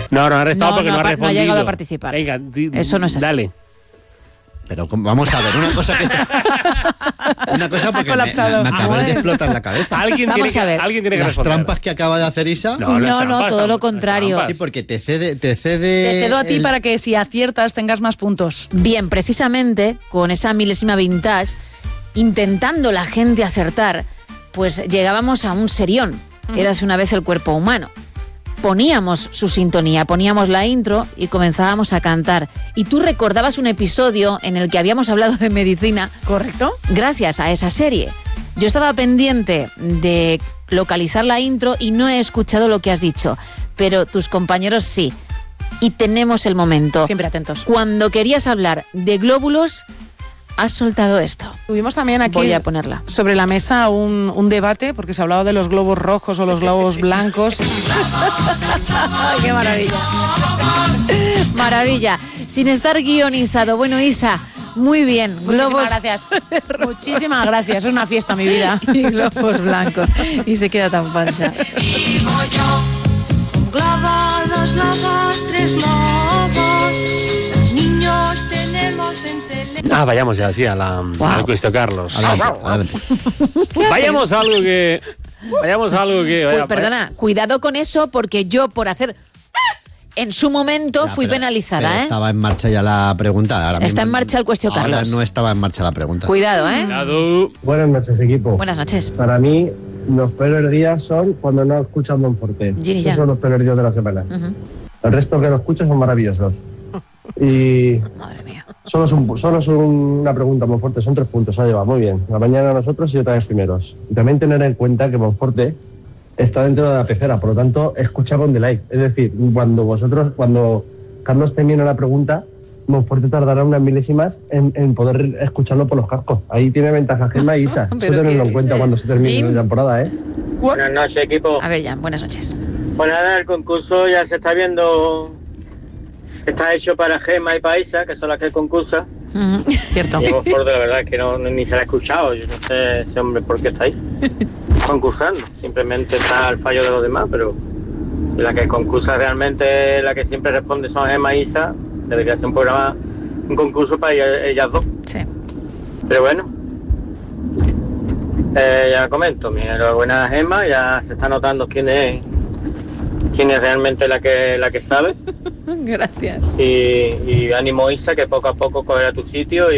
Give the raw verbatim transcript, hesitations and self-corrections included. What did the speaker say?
No, no ha restado no, porque no, no, ha no ha respondido. llegado a participar. Venga, di, Eso no es así. Dale. Pero vamos a ver, una cosa que está... Una cosa porque me, me, me acaba de explotar en la cabeza. ¿Alguien Vamos tiene, a ver. Que, ¿alguien tiene que Las responder? trampas que acaba de hacer Isa... No, no, no, todo lo contrario. Sí, porque te cede... Te cede, Te cedo a ti el... para que si aciertas tengas más puntos. Bien, precisamente con esa milésima vintage, intentando la gente acertar, pues llegábamos a un serión. Uh-huh. Érase una vez el cuerpo humano. Poníamos su sintonía, poníamos la intro y comenzábamos a cantar. Y tú recordabas un episodio en el que habíamos hablado de medicina. ¿Correcto? Gracias a esa serie. Yo estaba pendiente de localizar la intro y no he escuchado lo que has dicho, pero tus compañeros sí. Y tenemos el momento. Siempre atentos. Cuando querías hablar de glóbulos, has soltado esto. Tuvimos también aquí Voy a ponerla. sobre la mesa un, un debate, porque se hablaba de los globos rojos o los globos blancos. ¡Ay, qué maravilla! Maravilla. Sin estar guionizado. Bueno, Isa, muy bien. Muchísimas Globos gracias. Muchísimas gracias. Es una fiesta mi vida. y globos blancos. Y se queda tan pancha. Globos, dos globos, tres globos. Los niños tenemos en tele. Ah, vayamos ya, sí, a la, Wow. al Cuesto Carlos. Adelante, adelante. Vayamos a algo que... Vayamos a algo que... Vaya, Uy, perdona, cuidado con eso, porque yo por hacer... En su momento Ya, fui pero- penalizada, pero ¿eh? Estaba en marcha ya la pregunta. Ahora Está mismo- en marcha el Cuestión ahora Carlos. no estaba en marcha la pregunta. Cuidado, ¿eh? Cuidado. Buenas noches, equipo. Buenas noches. Para mí, los peores días son cuando no escuchas Monforte. Gini, ya. Esos son los peores días de la semana. Ujú. El resto que no escuchas son maravillosos. Y Madre mía. solo es, un, solo es una pregunta, Monforte. Son tres puntos, ha llevado muy bien. La mañana nosotros y otra vez primeros. Y también tener en cuenta que Monforte está dentro de la pecera, por lo tanto, escucha con delay. Es decir, cuando vosotros, cuando Carlos termine la pregunta, Monforte tardará unas milésimas en, en poder escucharlo por los cascos. Ahí tiene ventaja Gemma y Isa. Eso Pero tenerlo qué en cuenta dices. cuando se termine Jim. la temporada, ¿eh? Buenas noches, equipo. A ver, ya, buenas noches. Pues nada, el concurso ya se está viendo. Está hecho para Gemma y para Isa, que son las que concursan. Ujú. Cierto. Y por de la verdad es que no, ni se la ha escuchado. Yo no sé ese hombre por qué está ahí concursando. Simplemente está al fallo de los demás, pero si la que concursa realmente, la que siempre responde son Gemma y Isa, debería ser un programa, un concurso para ellas, ellas dos. Sí. Pero bueno, eh, ya comento, mi enhorabuena a Gemma, ya se está notando quién es quién es realmente la que la que sabe. Gracias. Y, y ánimo Isa, que poco a poco cogerá tu sitio y